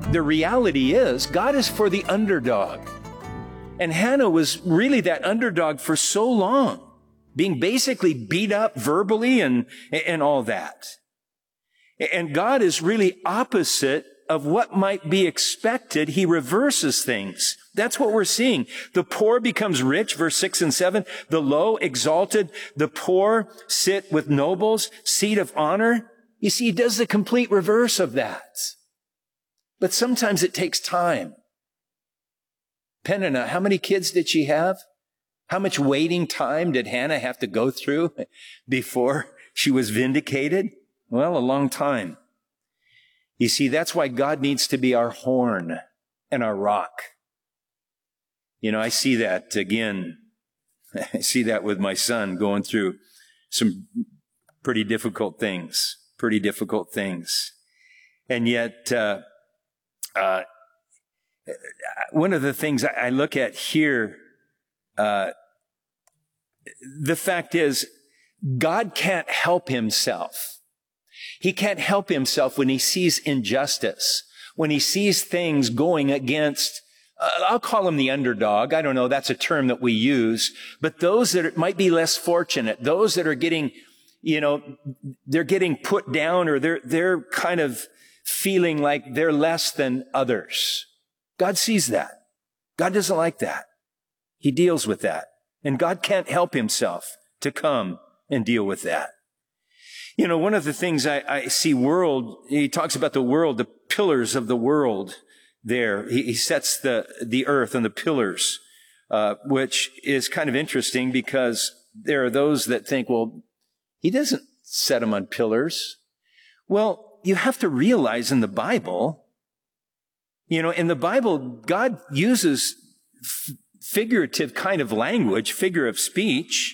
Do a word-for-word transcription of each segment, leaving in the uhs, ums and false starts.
the reality is God is for the underdog. And Hannah was really that underdog for so long, being basically beat up verbally and, and all that. And God is really opposite of what might be expected. He reverses things. That's what we're seeing. The poor becomes rich, verse six and seven. The low exalted, the poor sit with nobles, seat of honor. You see, he does the complete reverse of that. But sometimes it takes time. Peninnah, how many kids did she have? How much waiting time did Hannah have to go through before she was vindicated? Well, a long time. You see, that's why God needs to be our horn and our rock. You know, I see that again. I see that with my son going through some pretty difficult things, pretty difficult things. And yet, uh, uh, one of the things I look at here, uh, the fact is, God can't help himself. He can't help himself when he sees injustice, when he sees things going against, uh, I'll call him the underdog. I don't know, that's a term that we use. But those that might be less fortunate, those that are getting, you know, they're getting put down, or they're, they're kind of feeling like they're less than others. God sees that. God doesn't like that. He deals with that. And God can't help himself to come and deal with that. You know, one of the things I, I see world, he talks about the world, the pillars of the world there. He, he sets the, the earth on the pillars, uh, which is kind of interesting because there are those that think, well, he doesn't set them on pillars. Well, you have to realize in the Bible, you know, in the Bible, God uses f- figurative kind of language, figure of speech,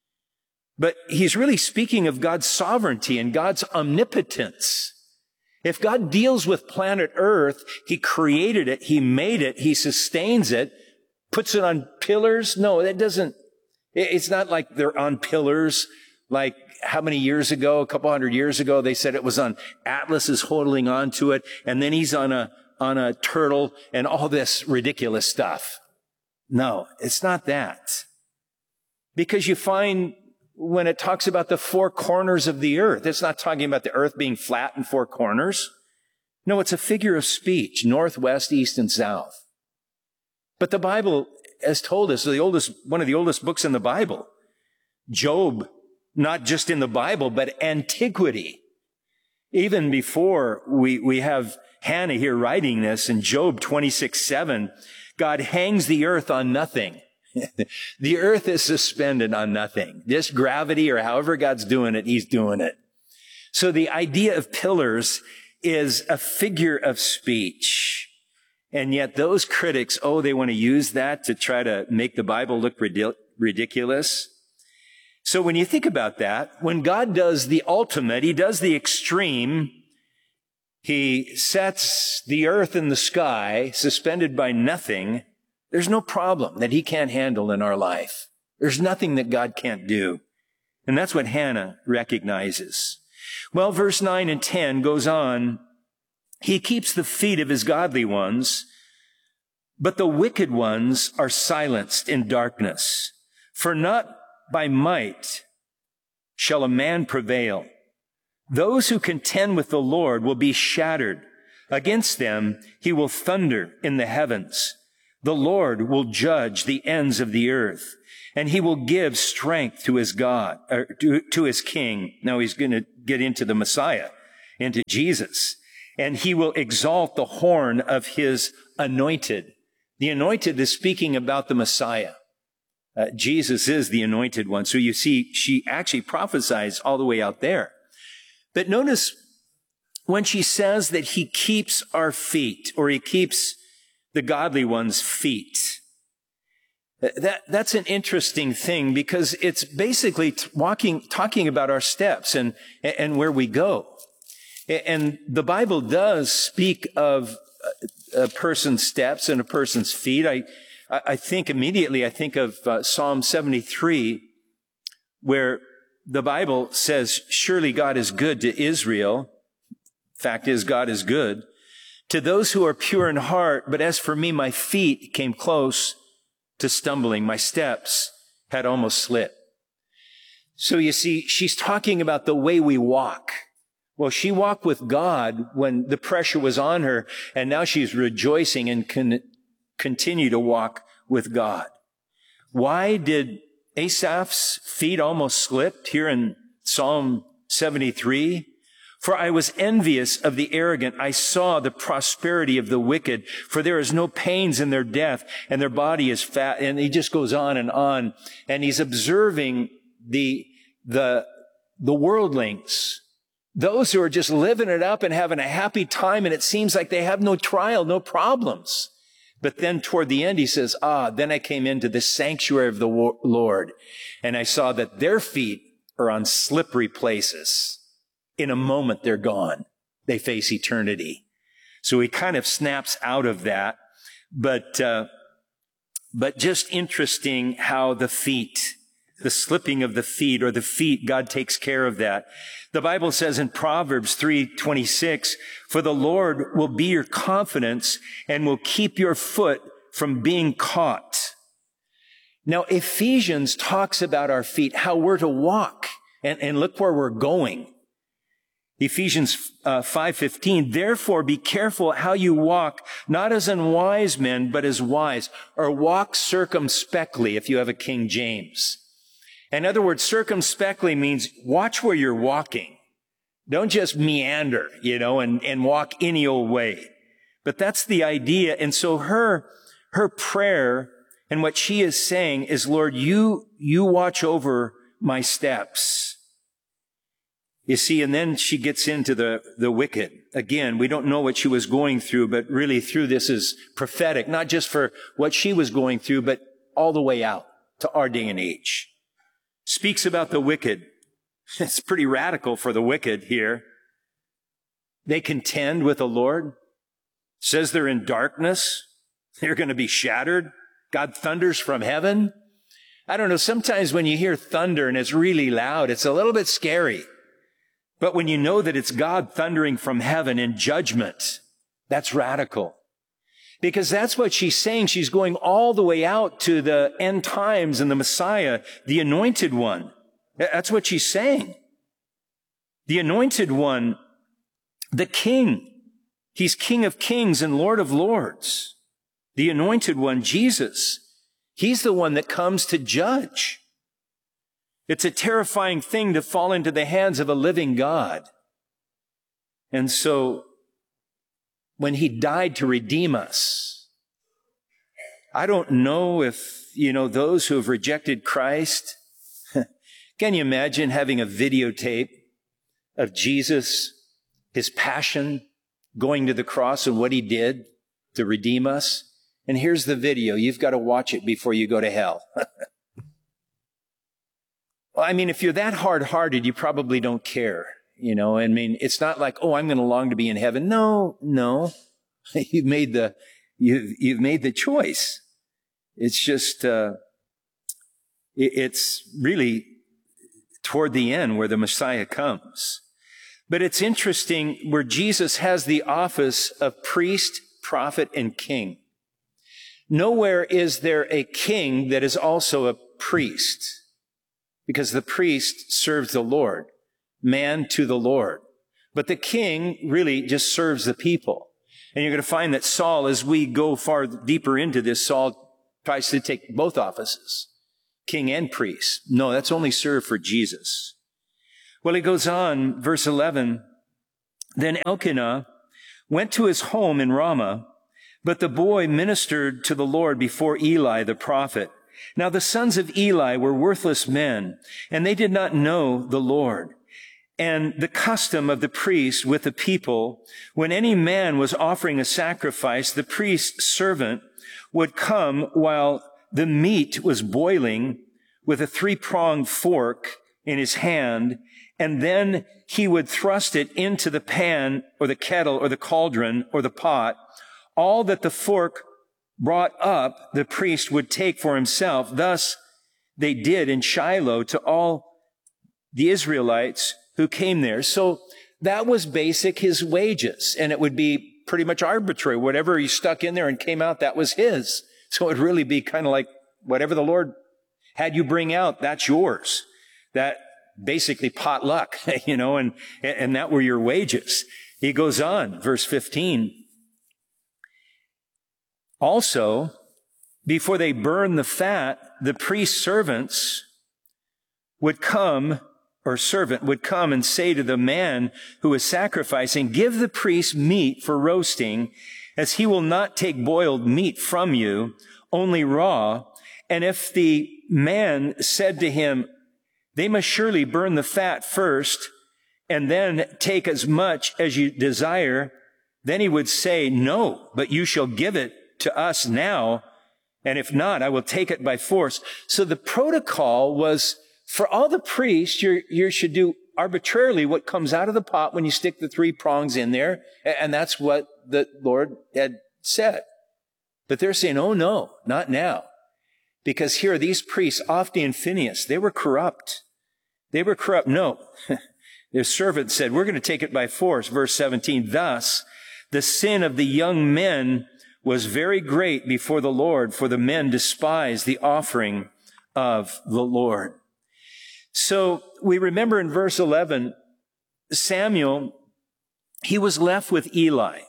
but he's really speaking of God's sovereignty and God's omnipotence. If God deals with planet Earth, he created it, he made it, he sustains it, puts it on pillars. No, that doesn't, it's not like they're on pillars like how many years ago, a couple hundred years ago, they said it was on, Atlas is holding on to it, and then he's on a, on a turtle and all this ridiculous stuff. No, it's not that. Because you find when it talks about the four corners of the earth, it's not talking about the earth being flat in four corners. No, it's a figure of speech, north, west, east, and south. But the Bible has told us, the oldest, one of the oldest books in the Bible, Job, not just in the Bible, but antiquity. Even before we, we have Hannah here writing this in Job twenty-six seven, God hangs the earth on nothing. The earth is suspended on nothing. This gravity, or however God's doing it, he's doing it. So the idea of pillars is a figure of speech. And yet those critics, oh, they want to use that to try to make the Bible look ridiculous. So when you think about that, when God does the ultimate, he does the extreme, he sets the earth and the sky suspended by nothing, there's no problem that he can't handle in our life. There's nothing that God can't do. And that's what Hannah recognizes. Well, verse nine and ten goes on. He keeps the feet of his godly ones, but the wicked ones are silenced in darkness. For not by might shall a man prevail. Those who contend with the Lord will be shattered. Against them he will thunder in the heavens. The Lord will judge the ends of the earth, and he will give strength to his God, or to, to his king. Now he's going to get into the Messiah, into Jesus, and he will exalt the horn of his anointed. The anointed is speaking about the Messiah. Uh, Jesus is the anointed one. So you see, she actually prophesies all the way out there. But notice when she says that he keeps our feet, or he keeps the godly one's feet. That, that's an interesting thing, because it's basically walking, talking about our steps and, and where we go. And the Bible does speak of a person's steps and a person's feet. I, I think immediately, I think of uh, Psalm seventy-three, where the Bible says, surely God is good to Israel. Fact is, God is good. to those who are pure in heart, but as for me, my feet came close to stumbling. My steps had almost slipped. So you see, she's talking about the way we walk. Well, she walked with God when the pressure was on her, and now she's rejoicing and can continue to walk with God. Why did Asaph's feet almost slip here in Psalm seventy-three? For I was envious of the arrogant. I saw the prosperity of the wicked, for there is no pains in their death, and their body is fat. And he just goes on and on. And he's observing the, the, the worldlings, those who are just living it up and having a happy time, and it seems like they have no trial, no problems. But then toward the end, he says, ah, then I came into the sanctuary of the Lord, and I saw that their feet are on slippery places. In a moment, they're gone. They face eternity. So he kind of snaps out of that. But, uh, but just interesting how the feet, the slipping of the feet or the feet, God takes care of that. The Bible says in Proverbs three twenty-six, for the Lord will be your confidence and will keep your foot from being caught. Now, Ephesians talks about our feet, how we're to walk, and, and look where we're going. Ephesians uh, five fifteen, therefore be careful how you walk, not as unwise men, but as wise, or walk circumspectly, if you have a King James. In other words, circumspectly means watch where you're walking. Don't just meander, you know, and, and walk any old way. But that's the idea. And so her, her prayer and what she is saying is, Lord, you, you watch over my steps. You see, and then she gets into the, the wicked. Again, we don't know what she was going through, but really through this is prophetic, not just for what she was going through, but all the way out to our day and age. Speaks about the wicked. It's pretty radical for the wicked here. They contend with the Lord. Says they're in darkness. They're going to be shattered. God thunders from heaven. I don't know, sometimes when you hear thunder and it's really loud, it's a little bit scary. But when you know that it's God thundering from heaven in judgment, that's radical. Because that's what she's saying. She's going all the way out to the end times and the Messiah, the anointed one. That's what she's saying. The anointed one, the King. He's King of kings and Lord of lords. The anointed one, Jesus. He's the one that comes to judge. It's a terrifying thing to fall into the hands of a living God. And so, when he died to redeem us, I don't know if, you know, those who have rejected Christ, can you imagine having a videotape of Jesus, his passion, going to the cross and what he did to redeem us? And here's the video. You've got to watch it before you go to hell. Well, I mean, if you're that hard-hearted, you probably don't care, you know. I mean, it's not like, oh, I'm going to long to be in heaven. No, no. You've made the, you've, you've made the choice. It's just, uh, it, it's really toward the end where the Messiah comes. But it's interesting where Jesus has the office of priest, prophet, and king. Nowhere is there a king that is also a priest. Because the priest serves the Lord, man to the Lord. But the king really just serves the people. And you're going to find that Saul, as we go far deeper into this, Saul tries to take both offices, king and priest. No, that's only served for Jesus. Well, he goes on, verse eleven, then Elkanah went to his home in Ramah, but the boy ministered to the Lord before Eli the prophet. Now the sons of Eli were worthless men, and they did not know the Lord. And the custom of the priest with the people, when any man was offering a sacrifice, the priest's servant would come while the meat was boiling with a three-pronged fork in his hand, and then he would thrust it into the pan or the kettle or the cauldron or the pot. All that the fork brought up, the priest would take for himself. Thus they did in Shiloh to all the Israelites who came there. So that was basic, his wages. And it would be pretty much arbitrary. Whatever he stuck in there and came out, that was his. So it'd really be kind of like whatever the Lord had you bring out, that's yours. That basically potluck, you know, and, and that were your wages. He goes on, verse fifteen. Also, before they burn the fat, the priest's servants would come, or servant would come and say to the man who is sacrificing, give the priest meat for roasting, as he will not take boiled meat from you, only raw. And if the man said to him, they must surely burn the fat first, and then take as much as you desire, then he would say, no, but you shall give it to us now, and if not, I will take it by force. So the protocol was, for all the priests, you you should do arbitrarily what comes out of the pot when you stick the three prongs in there, and that's what the Lord had said. But they're saying, oh no, not now. Because here, these priests, Ophni and Phinehas, they were corrupt. They were corrupt. No. Their servant said, we're going to take it by force. Verse seventeen, thus, the sin of the young men was very great before the Lord, for the men despised the offering of the Lord. So we remember in verse eleven, Samuel, he was left with Eli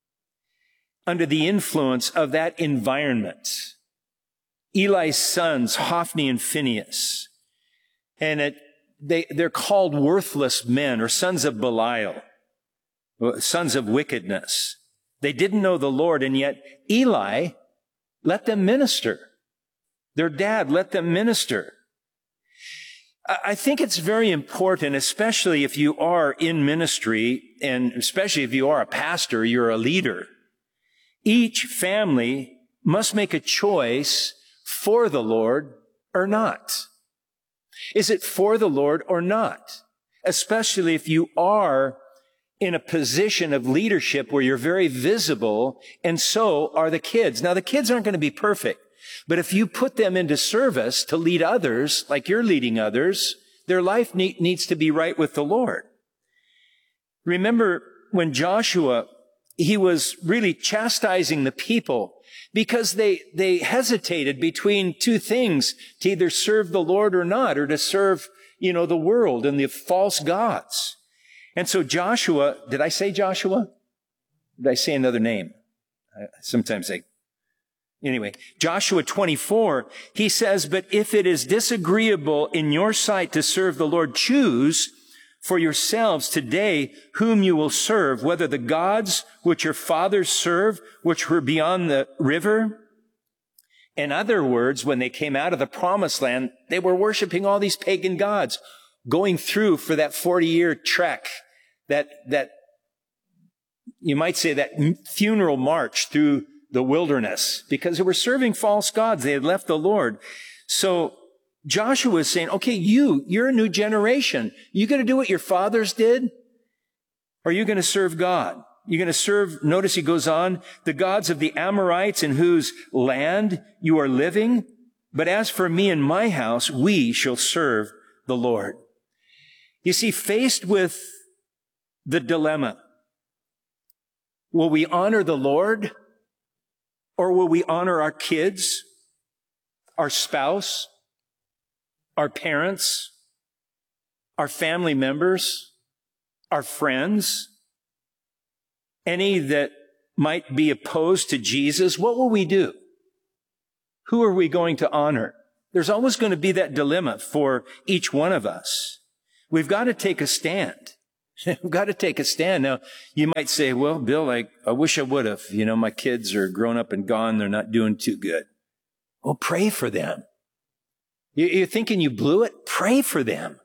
under the influence of that environment. Eli's sons, Hophni and Phinehas. And it, they, they're called worthless men, or sons of Belial, sons of wickedness. They didn't know the Lord, and yet Eli let them minister. Their dad let them minister. I think it's very important, especially if you are in ministry, and especially if you are a pastor, you're a leader. Each family must make a choice for the Lord or not. Is it for the Lord or not? Especially if you are in a position of leadership where you're very visible, and so are the kids. Now, the kids aren't going to be perfect, but if you put them into service to lead others, like you're leading others, their life need, needs to be right with the Lord. Remember when Joshua, he was really chastising the people because they, they hesitated between two things, to either serve the Lord or not, or to serve, you know, the world and the false gods. And so Joshua, did I say Joshua? Did I say another name? I, sometimes I, anyway, Joshua twenty-four, he says, but if it is disagreeable in your sight to serve the Lord, choose for yourselves today whom you will serve, whether the gods which your fathers served, which were beyond the river. In other words, when they came out of the promised land, they were worshiping all these pagan gods, going through for that forty-year trek, that, that, you might say that funeral march through the wilderness, because they were serving false gods. They had left the Lord. So Joshua is saying, okay, you, you're a new generation. You going to do what your fathers did? Or are you going to serve God? You're going to serve, notice he goes on, the gods of the Amorites in whose land you are living. But as for me and my house, we shall serve the Lord. You see, faced with the dilemma, will we honor the Lord, or will we honor our kids, our spouse, our parents, our family members, our friends, any that might be opposed to Jesus? What will we do? Who are we going to honor? There's always going to be that dilemma for each one of us. We've got to take a stand. We've got to take a stand. Now, you might say, well, Bill, I, I wish I would have. You know, my kids are grown up and gone. They're not doing too good. Well, pray for them. You're thinking you blew it? Pray for them.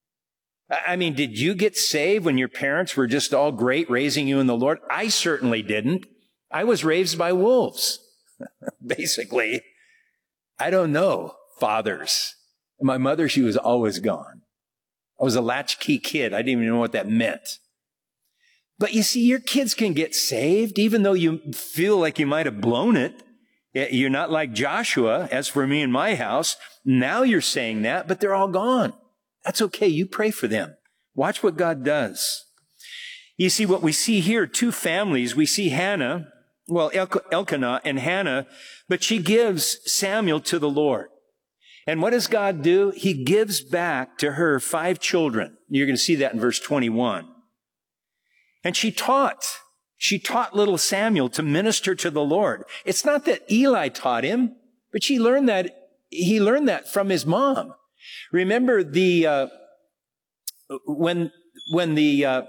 I mean, did you get saved when your parents were just all great raising you in the Lord? I certainly didn't. I was raised by wolves, basically. I don't know, fathers. My mother, she was always gone. I was a latchkey kid. I didn't even know what that meant. But you see, your kids can get saved, even though you feel like you might have blown it. You're not like Joshua, as for me and my house. Now you're saying that, but they're all gone. That's okay. You pray for them. Watch what God does. You see, what we see here, two families. We see Hannah, well, El- Elkanah and Hannah, but she gives Samuel to the Lord. And what does God do? He gives back to her five children. You're going to see that in verse twenty-one. And she taught. She taught little Samuel to minister to the Lord. It's not that Eli taught him, but she learned that, he learned that from his mom. Remember the, uh, when, when the, uh,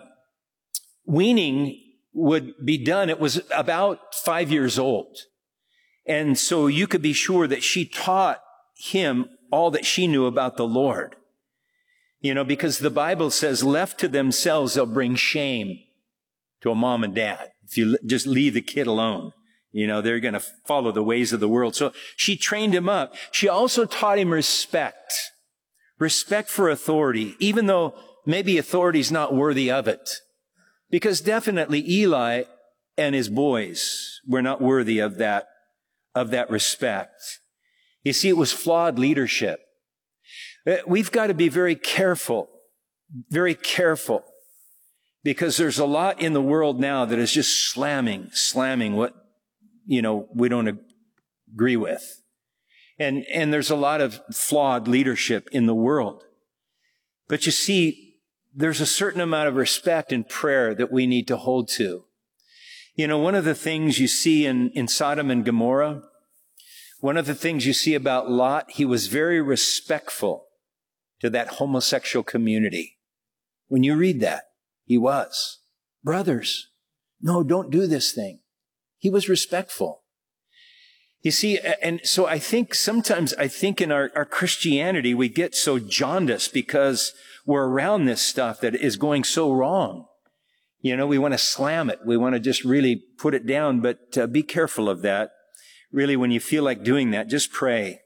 weaning would be done, it was about five years old. And so you could be sure that she taught him all that she knew about the Lord. You know, because the Bible says, left to themselves, they'll bring shame to a mom and dad. If you just leave the kid alone, you know, they're going to follow the ways of the world. So she trained him up. She also taught him respect, respect for authority, even though maybe authority's not worthy of it. Because definitely Eli and his boys were not worthy of that, of that respect. You see, it was flawed leadership. We've got to be very careful, very careful, because there's a lot in the world now that is just slamming, slamming what, you know, we don't agree with. And, and there's a lot of flawed leadership in the world. But you see, there's a certain amount of respect and prayer that we need to hold to. You know, one of the things you see in, in Sodom and Gomorrah, one of the things you see about Lot, he was very respectful to that homosexual community. When you read that, he was. Brothers, no, don't do this thing. He was respectful. You see, and so I think sometimes I think in our, our Christianity, we get so jaundiced because we're around this stuff that is going so wrong. You know, we want to slam it. We want to just really put it down, but uh, be careful of that. Really, when you feel like doing that, just pray.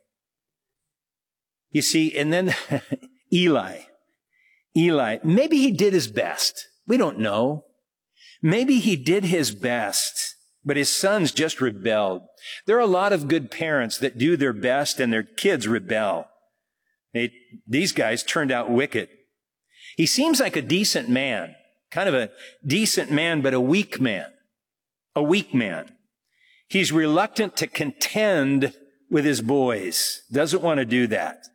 You see, and then Eli, Eli, maybe he did his best. We don't know. Maybe he did his best, but his sons just rebelled. There are a lot of good parents that do their best and their kids rebel. They, these guys turned out wicked. He seems like a decent man, kind of a decent man, but a weak man, a weak man. He's reluctant to contend with his boys, doesn't want to do that.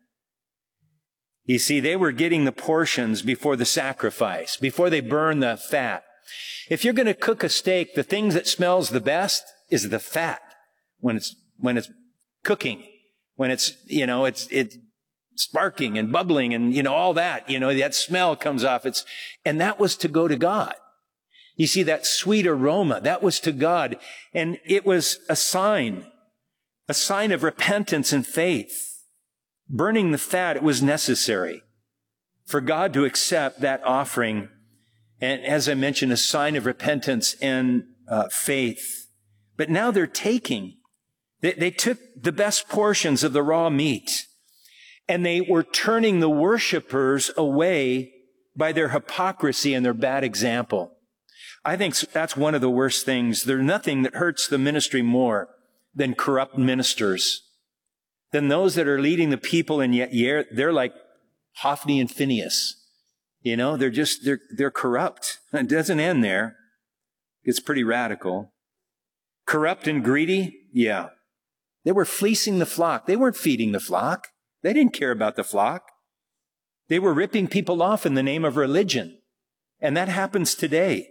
You see, they were getting the portions before the sacrifice, before they burn the fat. If you're going to cook a steak, the thing that smells the best is the fat when it's, when it's cooking, when it's, you know, it's, it's sparking and bubbling and, you know, all that, you know, that smell comes off. It's, and that was to go to God. You see, that sweet aroma, that was to God. And it was a sign, a sign of repentance and faith. Burning the fat, it was necessary for God to accept that offering. And as I mentioned, a sign of repentance and uh, faith. But now they're taking, they, they took the best portions of the raw meat, and they were turning the worshipers away by their hypocrisy and their bad example. I think that's one of the worst things. There's nothing that hurts the ministry more than corrupt ministers, than those that are leading the people, and yet they're like Hophni and Phinehas. You know, they're just, they're, they're corrupt. It doesn't end there. It's pretty radical. Corrupt and greedy? Yeah. They were fleecing the flock. They weren't feeding the flock. They didn't care about the flock. They were ripping people off in the name of religion. And that happens today.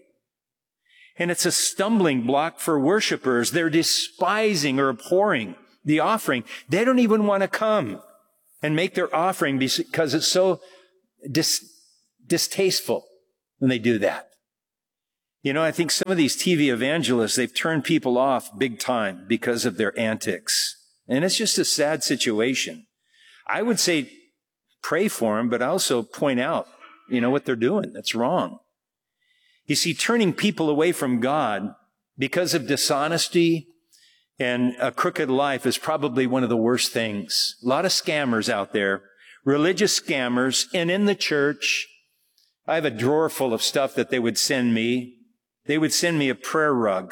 And it's a stumbling block for worshipers. They're despising or abhorring the offering. They don't even want to come and make their offering because it's so dis- distasteful when they do that. You know, I think some of these T V evangelists, they've turned people off big time because of their antics. And it's just a sad situation. I would say pray for them, but also point out, you know, what they're doing. That's wrong. You see, turning people away from God because of dishonesty and a crooked life is probably one of the worst things. A lot of scammers out there, religious scammers, and in the church, I have a drawer full of stuff that they would send me. They would send me a prayer rug.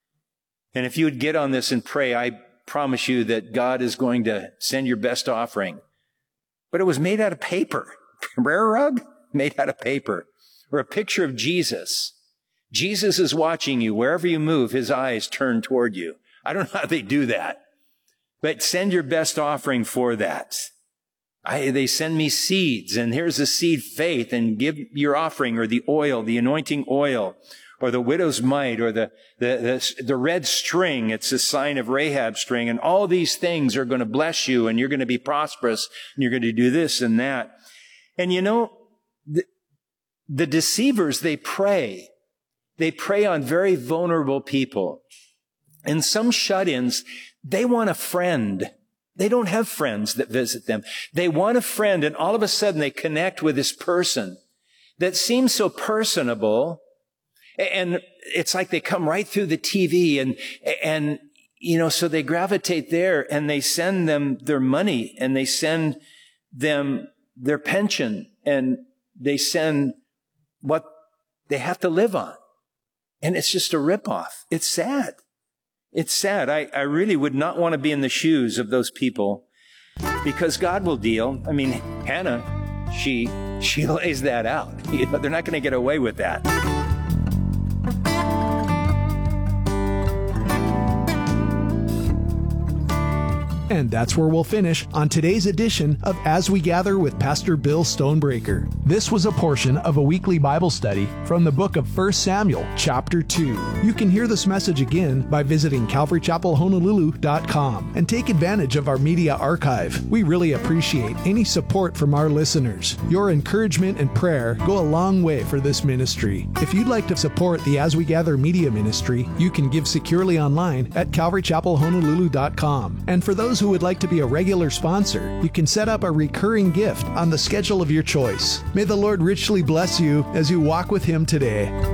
And if you would get on this and pray, I promise you that God is going to send your best offering. But it was made out of paper. Prayer rug? Made out of paper. Or a picture of Jesus. Jesus is watching you. Wherever you move, his eyes turn toward you. I don't know how they do that, but send your best offering for that. I, they send me seeds, and here's the seed faith, and give your offering, or the oil, the anointing oil, or the widow's mite, or the, the, the, the red string. It's a sign of Rahab's string. And all these things are going to bless you, and you're going to be prosperous, and you're going to do this and that. And you know, the, the deceivers, they prey. They prey on very vulnerable people. And some shut-ins, they want a friend. They don't have friends that visit them. They want a friend, and all of a sudden they connect with this person that seems so personable. And it's like they come right through the T V, and, and, you know, so they gravitate there, and they send them their money, and they send them their pension, and they send what they have to live on. And it's just a ripoff. It's sad. It's sad. I, I really would not want to be in the shoes of those people, because God will deal. I mean, Hannah, she, she lays that out. You know, they're not going to get away with that. And that's where we'll finish on today's edition of As We Gather with Pastor Bill Stonebreaker. This was a portion of a weekly Bible study from the book of First Samuel, chapter two. You can hear this message again by visiting calvary chapel honolulu dot com and take advantage of our media archive. We really appreciate any support from our listeners. Your encouragement and prayer go a long way for this ministry. If you'd like to support the As We Gather media ministry, you can give securely online at calvary chapel honolulu dot com. And for those who would like to be a regular sponsor, you can set up a recurring gift on the schedule of your choice. May the Lord richly bless you as you walk with Him today.